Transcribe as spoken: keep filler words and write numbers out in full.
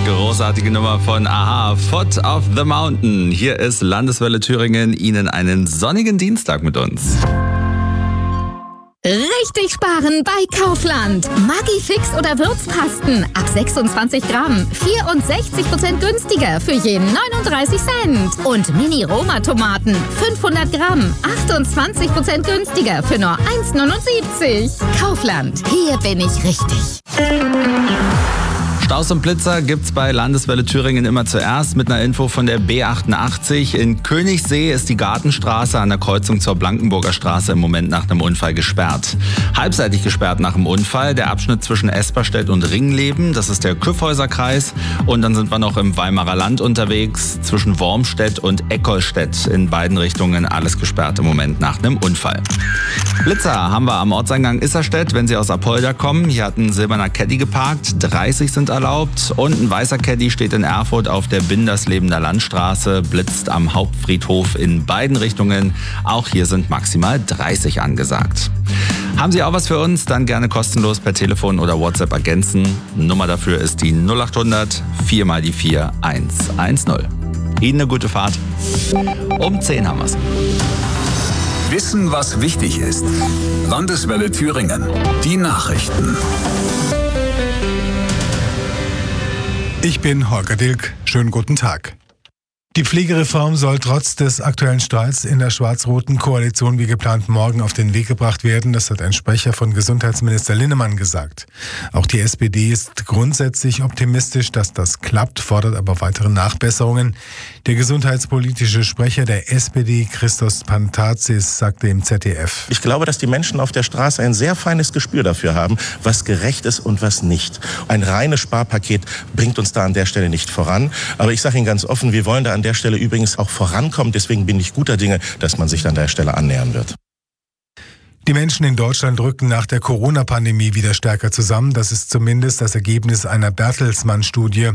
Großartige Nummer von Aha, Foot of the Mountain. Hier ist Landeswelle Thüringen. Ihnen einen sonnigen Dienstag mit uns. Richtig sparen bei Kaufland. Maggi-Fix oder Würzpasten ab sechsundzwanzig Gramm. vierundsechzig Prozent günstiger für je neununddreißig Cent. Und Mini-Roma-Tomaten fünfhundert Gramm. achtundzwanzig Prozent günstiger für nur eins neunundsiebzig. Kaufland, hier bin ich richtig. Staus und Blitzer gibt's bei Landeswelle Thüringen immer zuerst mit einer Info von der B achtundachtzig. In Königssee ist die Gartenstraße an der Kreuzung zur Blankenburger Straße im Moment nach einem Unfall gesperrt. Halbseitig gesperrt nach dem Unfall der Abschnitt zwischen Esperstedt und Ringleben, das ist der Kyffhäuserkreis. Und dann sind wir noch im Weimarer Land unterwegs, zwischen Wormstedt und Eckolstedt. In beiden Richtungen alles gesperrt im Moment nach einem Unfall. Blitzer haben wir am Ortseingang Isserstedt, wenn Sie aus Apolda kommen. Hier hat ein silberner Caddy geparkt, dreißig sind erlaubt. Und ein weißer Caddy steht in Erfurt auf der Binderslebener Landstraße, blitzt am Hauptfriedhof in beiden Richtungen. Auch hier sind maximal dreißig angesagt. Haben Sie auch was für uns? Dann gerne kostenlos per Telefon oder WhatsApp ergänzen. Nummer dafür ist die null achthundert vier mal die vier eins eins null. Ihnen eine gute Fahrt. Um zehn haben wir's. Wissen, was wichtig ist. Landeswelle Thüringen. Die Nachrichten. Ich bin Holger Dilk. Schönen guten Tag. Die Pflegereform soll trotz des aktuellen Streits in der schwarz-roten Koalition wie geplant morgen auf den Weg gebracht werden. Das hat ein Sprecher von Gesundheitsminister Linnemann gesagt. Auch die S P D ist grundsätzlich optimistisch, dass das klappt, fordert aber weitere Nachbesserungen. Der gesundheitspolitische Sprecher der S P D, Christos Pantazis, sagte im Z D F: Ich glaube, dass die Menschen auf der Straße ein sehr feines Gespür dafür haben, was gerecht ist und was nicht. Ein reines Sparpaket bringt uns da an der Stelle nicht voran. Aber ich sage Ihnen ganz offen, wir wollen da an der Stelle übrigens auch vorankommen. Deswegen bin ich guter Dinge, dass man sich an der Stelle annähern wird. Die Menschen in Deutschland rücken nach der Corona-Pandemie wieder stärker zusammen. Das ist zumindest das Ergebnis einer Bertelsmann-Studie.